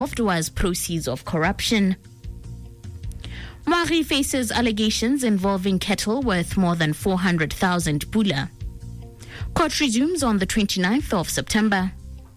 was proceeds of corruption. Moagi faces allegations involving cattle worth more than 400,000 pula. Court resumes on the 29th of September.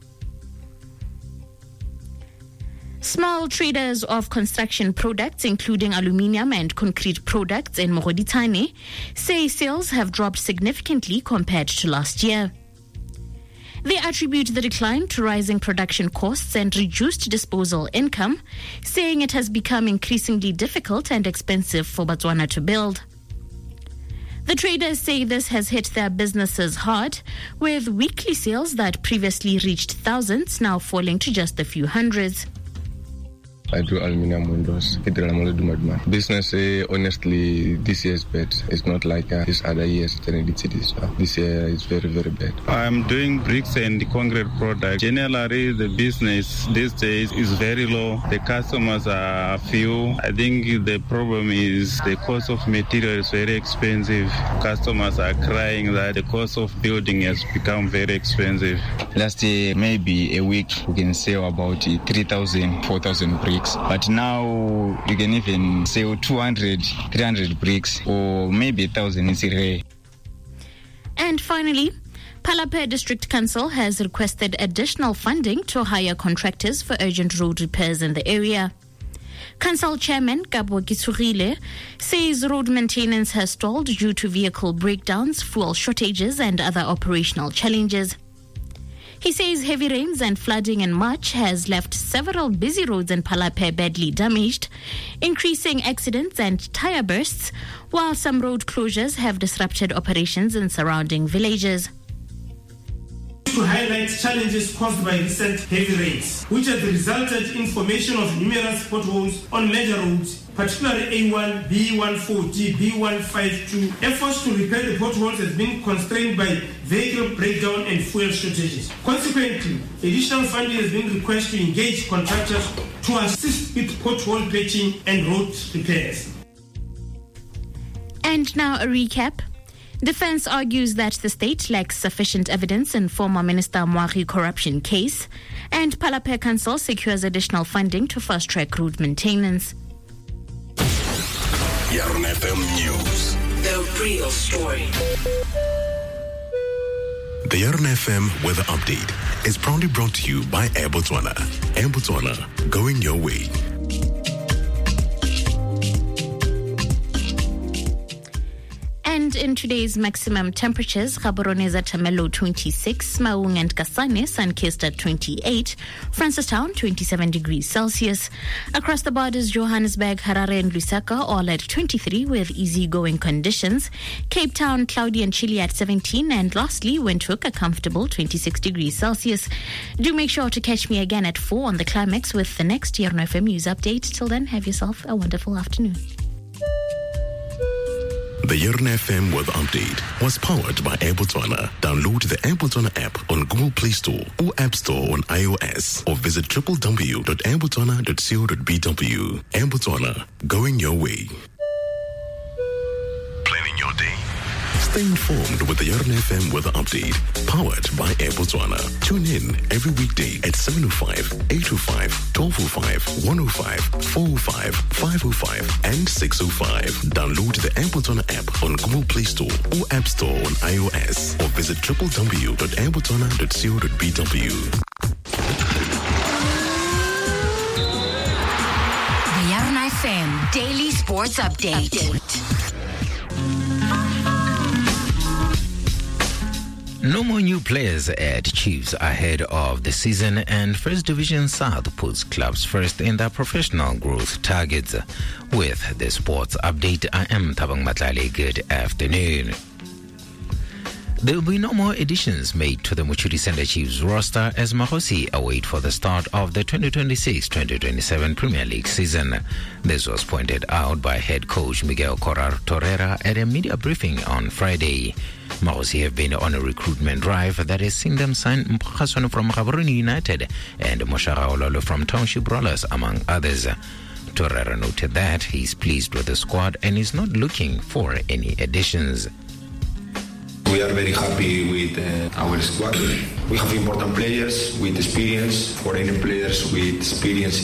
Small traders of construction products, including aluminium and concrete products in Mogoditane, say sales have dropped significantly compared to last year. They attribute the decline to rising production costs and reduced disposal income, saying it has become increasingly difficult and expensive for Botswana to build. The traders say this has hit their businesses hard, with weekly sales that previously reached thousands now falling to just a few hundreds. I do aluminium windows. Business, honestly, this year is bad. It's not like these other years. This year is very, very bad. I'm doing bricks and concrete products. Generally, the business these days is very low. The customers are few. I think the problem is the cost of material is very expensive. Customers are crying that the cost of building has become very expensive. Last year, maybe a week, we can sell about 3,000, 4,000 bricks. But now you can even sell 200, 300 bricks or maybe 1,000 is rare. And finally, Palapye District Council has requested additional funding to hire contractors for urgent road repairs in the area. Council Chairman Kabo Kitsugile says road maintenance has stalled due to vehicle breakdowns, fuel shortages and other operational challenges. He says heavy rains and flooding in March has left several busy roads in Palapye badly damaged, increasing accidents and tire bursts, while some road closures have disrupted operations in surrounding villages. To highlight challenges caused by recent heavy rains, which have resulted in formation of numerous potholes on major roads, particularly A1, B140, B152. Efforts to repair the potholes have been constrained by vehicle breakdown and fuel shortages. Consequently, additional funding has been requested to engage contractors to assist with pothole patching and road repairs. And now a recap. Defense argues that the state lacks sufficient evidence in former Minister Moagi corruption case, and Palapye Council secures additional funding to fast-track road maintenance. Yarn FM News. The real story. The Yarn FM Weather Update is proudly brought to you by Air Botswana. Air Botswana, going your way. And in today's maximum temperatures, Gaborone is at Tamelo 26, Maung and Kasane sun-kissed at 28, Francistown 27 degrees Celsius. Across the borders, Johannesburg, Harare and Lusaka all at 23 with easygoing conditions. Cape Town cloudy and chilly at 17, and lastly, Windhoek a comfortable 26 degrees Celsius. Do make sure to catch me again at 4 on the Climax with the next Yarn FM News Update. Till then, have yourself a wonderful afternoon. The Yarn FM Weather Update was powered by Air Botswana. Download the Air Botswana app on Google Play Store or App Store on iOS, or visit www.airbotswana.co.bw. Air Botswana, going your way. Planning your day. Stay informed with the Yarn FM Weather Update, powered by Air Botswana. Tune in every weekday at 7:05, 8:05, 12:05, 1:05, 4:05, 5:05, and 6:05. Download the Air Botswana app on Google Play Store or App Store on iOS, or visit www.airbotswana.co.bw. The Yarn FM Daily Sports Update. No more new players at Chiefs ahead of the season, and First Division South puts clubs first in their professional growth targets. With the sports update, I am Thabang Matlale. Good afternoon. There will be no more additions made to the Muchuri Center Chiefs roster as Mahosi await for the start of the 2026-2027 Premier League season. This was pointed out by head coach Miguel Corrar Torreira at a media briefing on Friday. Mahosi have been on a recruitment drive that has seen them sign Mphasono from Gaborone United and Moshara Ololo from Township Rollers, among others. Torreira noted that he's pleased with the squad and is not looking for any additions. We are very happy with our squad. We have important players with experience, foreign players with experience